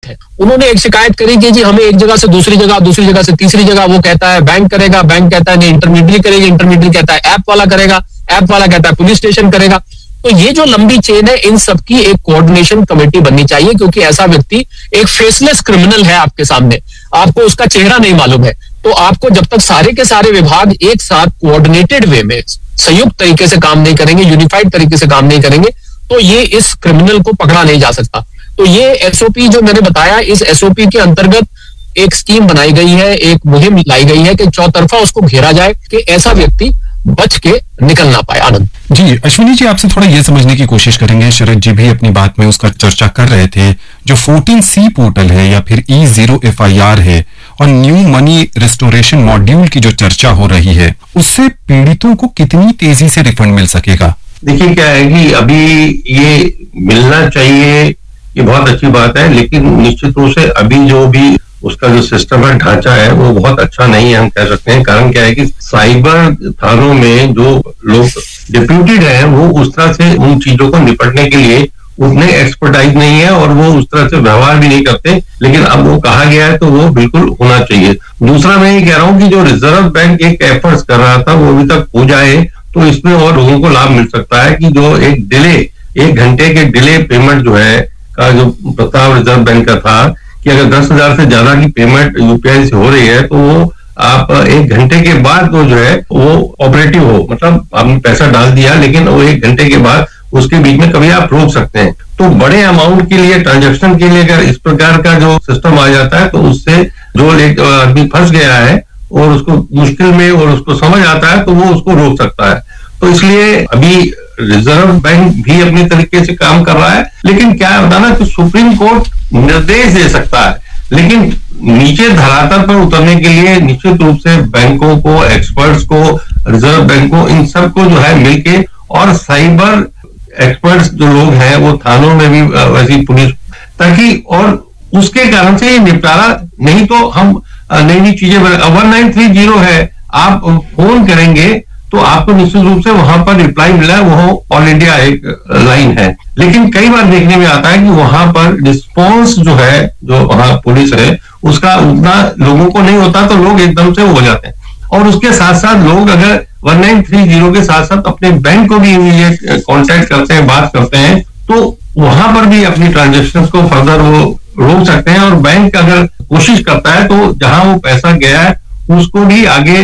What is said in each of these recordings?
है। उन्होंने एक शिकायत करी कि जी हमें एक जगह से दूसरी जगह से तीसरी जगह, वो कहता है बैंक करेगा, बैंक कहता है नहीं इंटरमीडिएट करेगी, इंटरमीडिएट कहता है ऐप वाला करेगा, ऐप वाला कहता है पुलिस स्टेशन करेगा। तो ये जो लंबी चेन है, इन सबकी एक कोऑर्डिनेशन कमेटी बननी चाहिए, क्योंकि ऐसा व्यक्ति एक फेसलेस क्रिमिनल है आपके सामने, आपको उसका चेहरा नहीं मालूम है। तो आपको जब तक सारे के सारे विभाग एक साथ कोऑर्डिनेटेड वे में संयुक्त तरीके से काम नहीं करेंगे, यूनिफाइड तरीके से काम नहीं करेंगे, तो ये इस क्रिमिनल को पकड़ा नहीं जा सकता। तो ये एसओपी जो मैंने बताया, इस एसओपी के अंतर्गत एक स्कीम बनाई गई है, एक मुहिम लाई गई है कि चौतरफा उसको घेरा जाए कि ऐसा व्यक्ति बच के निकल ना पाए। आनंद जी, अश्विनी जी आपसे थोड़ा ये समझने की कोशिश करेंगे, शरद जी भी अपनी बात में उसका चर्चा कर रहे थे, जो 14C पोर्टल है या फिर E0 FIR है और न्यू मनी रिस्टोरेशन मॉड्यूल की जो चर्चा हो रही है, उससे पीड़ितों को कितनी तेजी से रिफंड मिल सकेगा? देखिए क्या है कि अभी ये मिलना चाहिए, ये बहुत अच्छी बात है, लेकिन निश्चित रूप से अभी जो भी उसका जो सिस्टम है, ढांचा है, वो बहुत अच्छा नहीं है, हम कह सकते हैं। कारण क्या है कि साइबर थानों में जो लोग डिप्यूटेड हैं, वो उस तरह से उन चीजों को निपटने के लिए उतने एक्सपर्टाइज नहीं है और वो उस तरह से व्यवहार भी नहीं करते। लेकिन अब वो कहा गया है तो वो बिल्कुल होना चाहिए। दूसरा मैं ये कह रहा हूँ कि जो रिजर्व बैंक एक एफर्ट्स कर रहा था, वो अभी तक हो जाए तो इसमें और लोगों को लाभ मिल सकता है कि जो एक डिले, 1 घंटे के डिले पेमेंट जो है का जो प्रस्ताव रिजर्व बैंक का था कि अगर 10,000 से ज्यादा की पेमेंट यूपीआई से हो रही है तो वो आप 1 घंटे के बाद तो जो है वो ऑपरेटिव हो, मतलब आपने पैसा डाल दिया लेकिन वो 1 घंटे के बाद उसके बीच में कभी आप रोक सकते हैं। तो बड़े अमाउंट के लिए, ट्रांजैक्शन के लिए अगर इस प्रकार का जो सिस्टम आ जाता है तो उससे जो एक आदमी फंस गया है और उसको मुश्किल में और उसको समझ आता है तो वो उसको रोक सकता है। तो इसलिए अभी रिजर्व बैंक भी अपने तरीके से काम कर रहा है, लेकिन क्या होता है ना कि सुप्रीम कोर्ट निर्देश दे सकता है, लेकिन नीचे धरातल पर उतरने के लिए निश्चित रूप से बैंकों को, एक्सपर्ट्स को, रिजर्व बैंक को, इन सबको जो है मिलके, और साइबर एक्सपर्ट्स जो लोग हैं वो थानों में भी वैसी पुलिस, ताकि और उसके कारण से ये निपटारा, नहीं तो हम नई नई चीजें 1930 है, आप फोन करेंगे तो आपको निश्चित रूप से वहां पर रिप्लाई मिला है, वो ऑल इंडिया एक लाइन है। लेकिन कई बार देखने में आता है कि वहां पर रिस्पॉन्स जो है, जो वहां पुलिस है, उसका उतना लोगों को नहीं होता, तो लोग एकदम से हो जाते हैं। और उसके साथ साथ लोग अगर 1930 के साथ साथ अपने बैंक को भी इमीडिएट कॉन्टेक्ट करते हैं, बात करते हैं, तो वहां पर भी अपनी ट्रांजेक्शन को फर्दर वो रोक सकते हैं। और बैंक अगर कोशिश करता है तो जहां वो पैसा गया है उसको भी आगे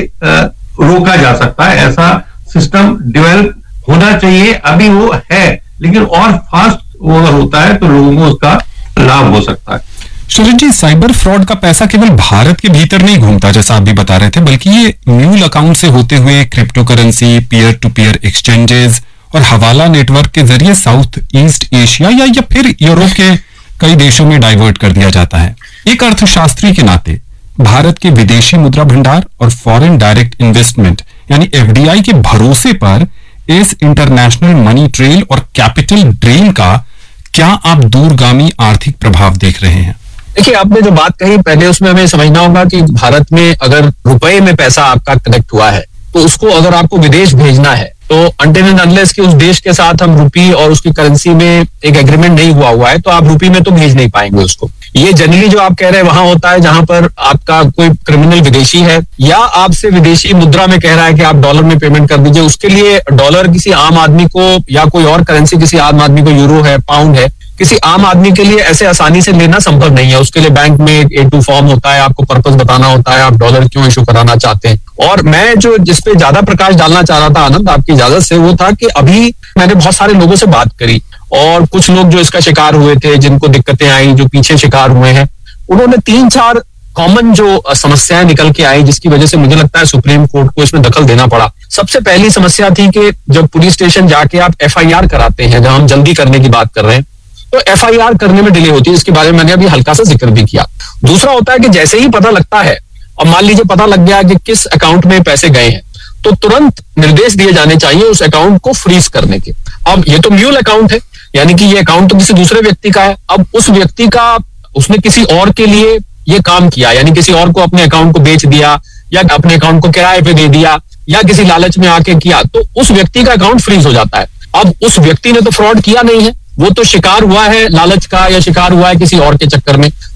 रोका जा सकता है। ऐसा सिस्टम डेवलप होना चाहिए, अभी वो है, लेकिन और फास्ट वो अगर होता है तो लोगों को उसका लाभ हो सकता है। शरद जी, साइबर फ्रॉड का पैसा केवल भारत के भीतर नहीं घूमता जैसा आप भी बता रहे थे, बल्कि ये म्यूल अकाउंट से होते हुए crypto currency, peer to peer exchanges और हवाला नेटवर्क के जरिए साउथ ईस्ट एशिया या फिर यूरोप के कई देशों में डाइवर्ट कर दिया जाता है। एक अर्थशास्त्री के नाते भारत के विदेशी मुद्रा भंडार और फॉरेन डायरेक्ट इन्वेस्टमेंट यानी एफडीआई के भरोसे पर इस इंटरनेशनल मनी ट्रेल और कैपिटल ड्रेन का क्या आप दूरगामी आर्थिक प्रभाव देख रहे हैं? देखिए, आपने जो बात कही, पहले उसमें हमें समझना होगा कि भारत में अगर रुपए में पैसा आपका कनेक्ट हुआ है तो उसको अगर आपको विदेश भेजना है तो अनटिल एंड अनलेस कि उस देश के साथ हम रुपी और उसकी करेंसी में एक एग्रीमेंट नहीं हुआ है तो आप रुपी में तो भेज नहीं पाएंगे उसको। ये जनरली जो आप कह रहे हैं वहां होता है जहां पर आपका कोई क्रिमिनल विदेशी है या आपसे विदेशी मुद्रा में कह रहा है कि आप डॉलर में पेमेंट कर दीजिए। उसके लिए डॉलर किसी आम आदमी को या कोई और करेंसी किसी आम आदमी को, यूरो है, पाउंड है, किसी आम आदमी के लिए ऐसे आसानी से लेना संभव नहीं है। उसके लिए बैंक में एक A2 फॉर्म होता है, आपको पर्पस बताना होता है, आप डॉलर क्यों इशू कराना चाहते हैं। और मैं जो जिस पे ज्यादा प्रकाश डालना चाह रहा था आनंद, आपकी इजाजत से, वो था कि अभी मैंने बहुत सारे लोगों से बात करी और कुछ लोग जो इसका शिकार हुए थे, जिनको दिक्कतें आई, जो पीछे शिकार हुए हैं, उन्होंने 3-4 कॉमन जो समस्याएं निकल के आई जिसकी वजह से मुझे लगता है सुप्रीम कोर्ट को इसमें दखल देना पड़ा। सबसे पहली समस्या थी कि जब पुलिस स्टेशन जाके आप FIR कराते हैं, जहां हम जल्दी करने की बात कर रहे हैं, तो FIR करने में डिले होती है। इसके बारे में मैंने अभी हल्का सा जिक्र भी किया। दूसरा होता है कि जैसे ही पता लगता है, और मान लीजिए पता लग गया कि किस अकाउंट में पैसे गए हैं, तो तुरंत निर्देश दिए जाने चाहिए उस अकाउंट को फ्रीज करने के। अब ये तो म्यूल अकाउंट है, यानी कि ये अकाउंट तो किसी दूसरे व्यक्ति का है। अब उस व्यक्ति का, उसने किसी और के लिए ये काम किया, यानी किसी और को अपने अकाउंट को बेच दिया या अपने अकाउंट को किराए पे दे दिया या किसी लालच में आके किया, तो उस व्यक्ति का अकाउंट फ्रीज हो जाता है। अब उस व्यक्ति ने तो फ्रॉड किया नहीं है, वो तो शिकार हुआ है लालच का या शिकार हुआ है किसी और के चक्कर में।